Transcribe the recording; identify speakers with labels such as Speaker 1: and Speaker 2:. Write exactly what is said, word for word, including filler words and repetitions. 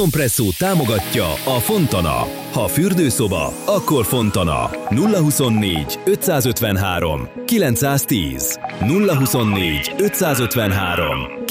Speaker 1: Kompresszó támogatja a Fontana. Ha fürdőszoba, akkor Fontana. nulla huszonnégy ötszázötvenhárom kilencszáztíz nulla huszonnégy ötszázötvenhárom